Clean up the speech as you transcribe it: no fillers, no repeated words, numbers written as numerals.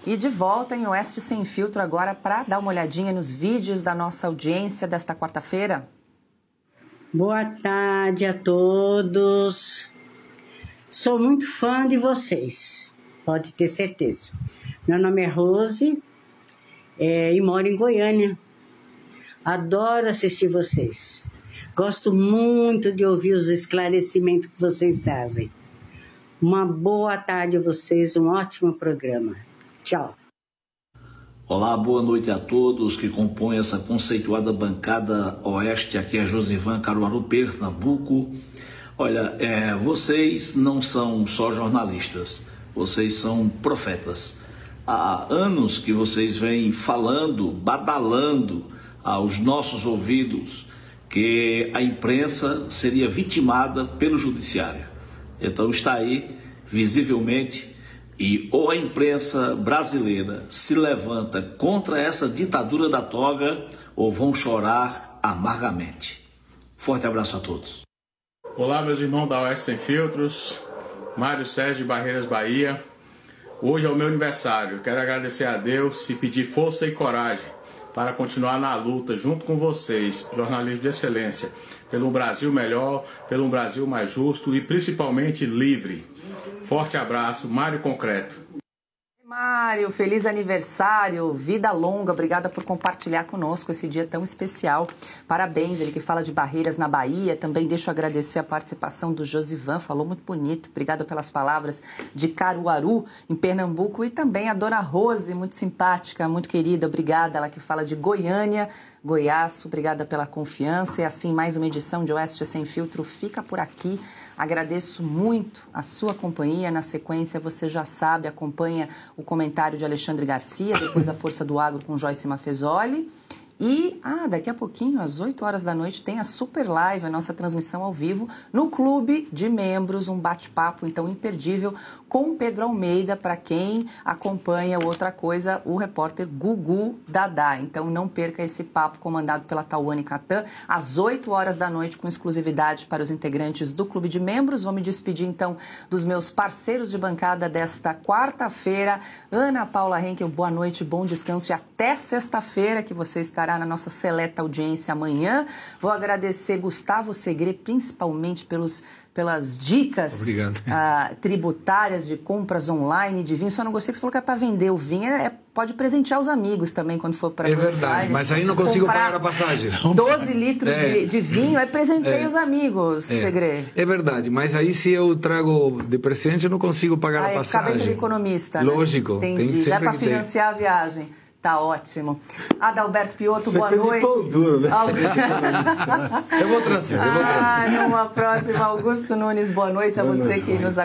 E de volta em Oeste Sem Filtro agora para dar uma olhadinha nos vídeos da nossa audiência desta quarta-feira. Boa tarde a todos. Sou muito fã de vocês, pode ter certeza. Meu nome é Rose e moro em Goiânia. Adoro assistir vocês. Gosto muito de ouvir os esclarecimentos que vocês trazem. Uma boa tarde a vocês, um ótimo programa. Tchau. Olá, boa noite a todos que compõem essa conceituada bancada Oeste. Aqui é Josivan, Caruaru, Pernambuco. Olha, vocês não são só jornalistas, vocês são profetas. Há anos que vocês vêm falando, badalando aos nossos ouvidos que a imprensa seria vitimada pelo judiciário. Então está aí, visivelmente, e ou a imprensa brasileira se levanta contra essa ditadura da toga, ou vão chorar amargamente. Forte abraço a todos. Olá, meus irmãos da Oeste Sem Filtros, Mário Sérgio de Barreiras, Bahia. Hoje é o meu aniversário. Quero agradecer a Deus e pedir força e coragem para continuar na luta junto com vocês, jornalismo de excelência, pelo Brasil melhor, pelo Brasil mais justo e principalmente livre. Forte abraço, Mário Concreto. Mário, feliz aniversário, vida longa, obrigada por compartilhar conosco esse dia tão especial. Parabéns, ele que fala de Barreiras na Bahia. Também deixo agradecer a participação do Josivan, falou muito bonito, obrigada pelas palavras, de Caruaru, em Pernambuco, e também a dona Rose, muito simpática, muito querida, obrigada, ela que fala de Goiânia, Goiás, obrigada pela confiança. E assim, mais uma edição de Oeste Sem Filtro fica por aqui. Agradeço muito a sua companhia. Na sequência, você já sabe, acompanha o comentário de Alexandre Garcia, depois a Força do Agro com Joyce Maffezoli. E daqui a pouquinho, às 8 horas da noite, tem a Super Live, a nossa transmissão ao vivo, no Clube de Membros, um bate-papo, então, imperdível, com Pedro Almeida, para quem acompanha Outra Coisa, o repórter Gugu Dadá. Então, não perca esse papo comandado pela Tawane Catan, às 8 horas da noite, com exclusividade para os integrantes do Clube de Membros. Vou me despedir, então, dos meus parceiros de bancada desta quarta-feira. Ana Paula Henkel, boa noite, bom descanso e até sexta-feira, que você estará na nossa seleta audiência amanhã. Vou agradecer Gustavo Segre, principalmente pelas dicas tributárias de compras online de vinho. Só não gostei que você falou que é para vender o vinho. Pode presentear os amigos também quando for para Buenos Aires. É verdade, mas aí não consigo pagar a passagem. 12 litros de vinho, presentei os amigos, Segre. É verdade, mas aí se eu trago de presente eu não consigo pagar a passagem. Cabeça de economista. Lógico. Né? Tem já para financiar a viagem. Tá ótimo. Adalberto Piotto, boa noite. Pão duro, né? Eu vou trazer. Numa próxima, Augusto Nunes, boa noite a você que nos